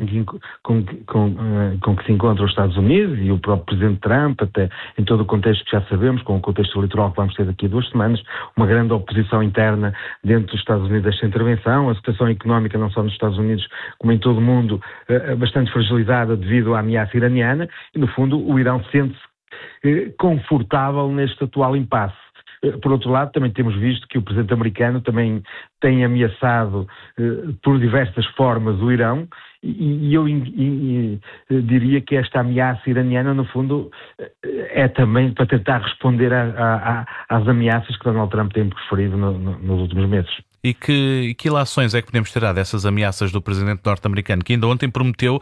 com que se encontram os Estados Unidos e o próprio Presidente Trump, até em todo o contexto que já sabemos, com o contexto eleitoral que vamos ter daqui a 2 semanas, uma grande oposição interna dentro dos Estados Unidos a esta intervenção, a situação económica não só nos Estados Unidos como em todo o mundo bastante fragilizada devido à ameaça iraniana e, no fundo, o Irão sente-se confortável neste atual impasse. Por outro lado, também temos visto que o presidente americano também tem ameaçado por diversas formas o Irão e eu diria que esta ameaça iraniana, no fundo, é também para tentar responder às ameaças que Donald Trump tem proferido nos últimos meses. E que ilações é que podemos tirar dessas ameaças do presidente norte-americano, que ainda ontem prometeu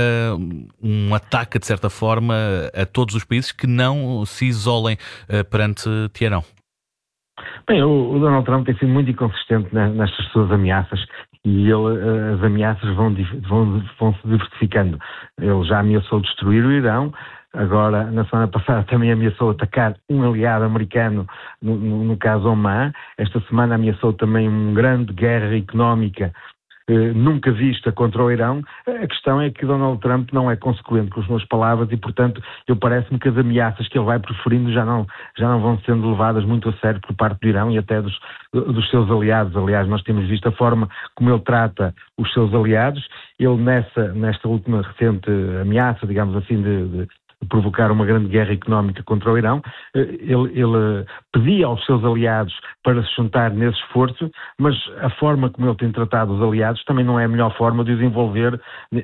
um ataque, de certa forma, a todos os países que não se isolem perante Teherão? Bem, o Donald Trump tem sido muito inconsistente nestas suas ameaças e as ameaças vão se diversificando. Ele já ameaçou destruir o Irão, agora, na semana passada, também ameaçou atacar um aliado americano, no caso Oman. Esta semana ameaçou também uma grande guerra económica nunca vista contra o Irão. A questão é que Donald Trump não é consequente com as suas palavras e, portanto, parece-me que as ameaças que ele vai proferindo já não vão sendo levadas muito a sério por parte do Irão e até dos seus aliados. Aliás, nós temos visto a forma como ele trata os seus aliados. Ele, nesta última recente ameaça, digamos assim, de provocar uma grande guerra económica contra o Irão, ele pedia aos seus aliados para se juntar nesse esforço, mas a forma como ele tem tratado os aliados também não é a melhor forma de os envolver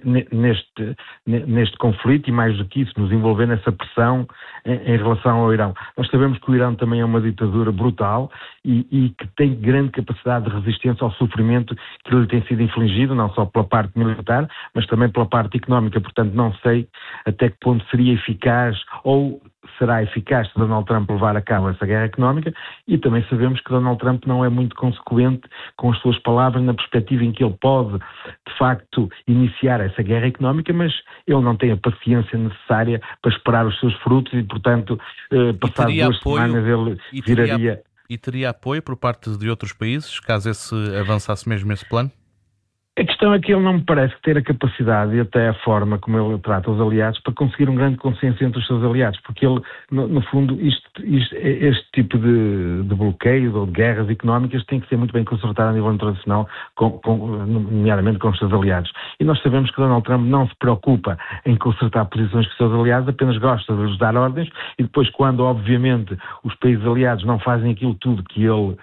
neste conflito e, mais do que isso, nos envolver nessa pressão em relação ao Irão. Nós sabemos que o Irão também é uma ditadura brutal e que tem grande capacidade de resistência ao sofrimento que lhe tem sido infligido, não só pela parte militar, mas também pela parte económica. Portanto, não sei até que ponto seria eficaz ou será eficaz se Donald Trump levar a cabo essa guerra económica, e também sabemos que Donald Trump não é muito consequente com as suas palavras na perspectiva em que ele pode, de facto, iniciar essa guerra económica, mas ele não tem a paciência necessária para esperar os seus frutos e, portanto, passadas 2 semanas ele viraria... E teria apoio por parte de outros países, caso esse avançasse mesmo esse plano? A questão é que ele não me parece ter a capacidade e até a forma como ele trata os aliados para conseguir um grande consenso entre os seus aliados, porque ele, no fundo, este tipo de bloqueio ou de guerras económicas tem que ser muito bem consertado a nível internacional, nomeadamente com os seus aliados. E nós sabemos que Donald Trump não se preocupa em consertar posições com os seus aliados, apenas gosta de lhes dar ordens e depois, quando, obviamente, os países aliados não fazem aquilo tudo que ele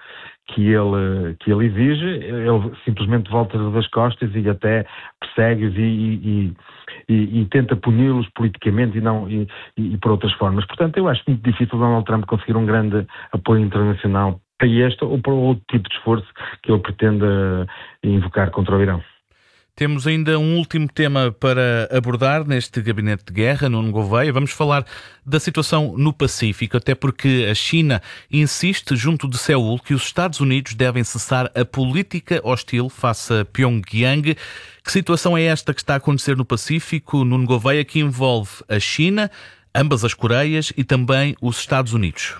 exige, ele simplesmente volta das costas e até persegue-os e tenta puni-los politicamente e por outras formas. Portanto, eu acho muito difícil Donald Trump conseguir um grande apoio internacional para este ou para outro tipo de esforço que ele pretende invocar contra o Irão. Temos ainda um último tema para abordar neste Gabinete de Guerra, Nuno Gouveia. Vamos falar da situação no Pacífico, até porque a China insiste junto de Seul que os Estados Unidos devem cessar a política hostil face a Pyongyang. Que situação é esta que está a acontecer no Pacífico, Nuno Gouveia, que envolve a China, ambas as Coreias e também os Estados Unidos?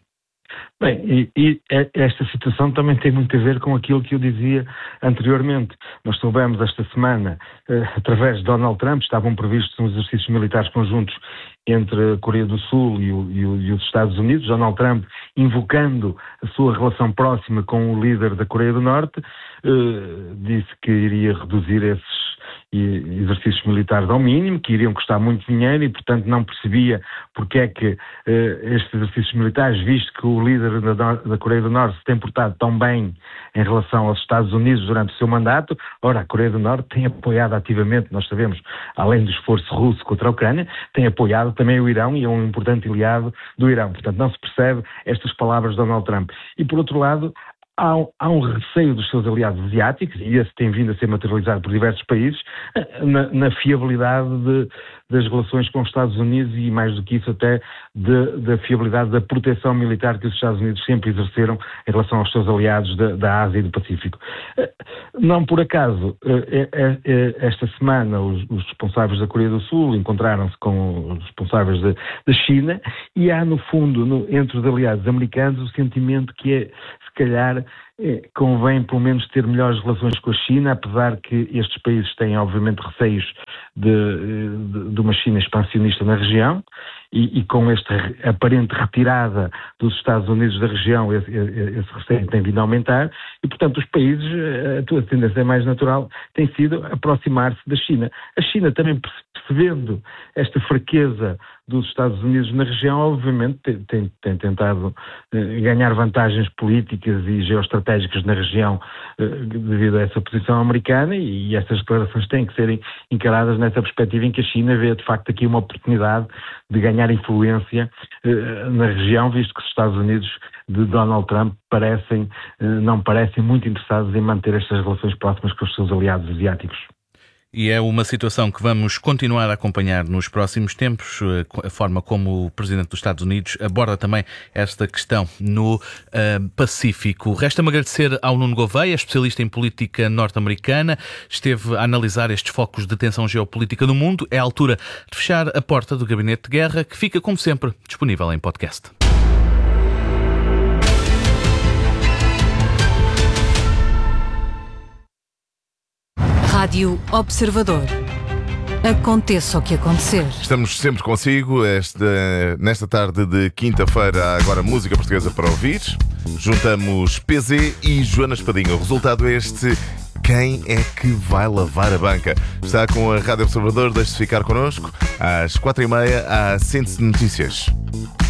Bem, e esta situação também tem muito a ver com aquilo que eu dizia anteriormente. Nós soubemos esta semana, através de Donald Trump, estavam previstos uns exercícios militares conjuntos entre a Coreia do Sul e os Estados Unidos. Donald Trump, invocando a sua relação próxima com o líder da Coreia do Norte, disse que iria reduzir esses exercícios militares ao mínimo, que iriam custar muito dinheiro e, portanto, não percebia porque é que estes exercícios militares, visto que o líder da Coreia do Norte se tem portado tão bem em relação aos Estados Unidos durante o seu mandato. Ora, a Coreia do Norte tem apoiado ativamente, nós sabemos, além do esforço russo contra a Ucrânia, tem apoiado também o Irão e é um importante aliado do Irão. Portanto, não se percebe estas palavras de Donald Trump. E, por outro lado, há um receio dos seus aliados asiáticos, e esse tem vindo a ser materializado por diversos países, na fiabilidade das relações com os Estados Unidos e, mais do que isso, até da fiabilidade da proteção militar que os Estados Unidos sempre exerceram em relação aos seus aliados da Ásia e do Pacífico. Não por acaso, esta semana os responsáveis da Coreia do Sul encontraram-se com os responsáveis da China e há, no fundo, entre os aliados americanos, o sentimento que é, se calhar, convém pelo menos ter melhores relações com a China, apesar que estes países têm obviamente receios de uma China expansionista na região e com esta aparente retirada dos Estados Unidos da região esse receio tem vindo a aumentar e portanto os países, a tua tendência mais natural tem sido aproximar-se da China. A China também percebendo esta fraqueza dos Estados Unidos na região, obviamente tem tentado ganhar vantagens políticas e geoestratégicas na região devido a essa posição americana e estas declarações têm que ser encaradas nessa perspectiva em que a China vê de facto aqui uma oportunidade de ganhar influência na região, visto que os Estados Unidos de Donald Trump não parecem muito interessados em manter estas relações próximas com os seus aliados asiáticos. E é uma situação que vamos continuar a acompanhar nos próximos tempos, a forma como o Presidente dos Estados Unidos aborda também esta questão no Pacífico. Resta-me agradecer ao Nuno Gouveia, especialista em política norte-americana, esteve a analisar estes focos de tensão geopolítica no mundo. É a altura de fechar a porta do Gabinete de Guerra, que fica, como sempre, disponível em podcast. Rádio Observador. Aconteça o que acontecer. Estamos sempre consigo nesta tarde de quinta-feira. Agora música portuguesa para ouvir. Juntamos PZ e Joana Espadinha. O resultado é este: quem é que vai lavar a banca? Está com a Rádio Observador. Deixe-se ficar connosco. Às 4h30 há Síntese de Notícias.